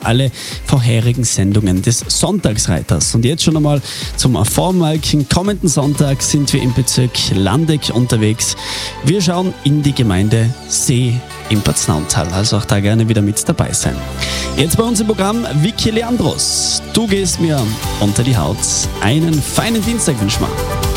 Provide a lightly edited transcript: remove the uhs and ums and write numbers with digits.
alle vorherigen Sendungen des Sonntagsreiters. Und jetzt schon einmal zum vormaligen kommenden Sonntag sind wir im Bezirk Landeck unterwegs. Wir schauen in die Gemeinde See im Bad Nauntal, also auch da gerne wieder mit dabei sein. Jetzt bei uns im Programm Vicky Leandros. Du gehst mir unter die Haut. Einen feinen Dienstag wünschen wir.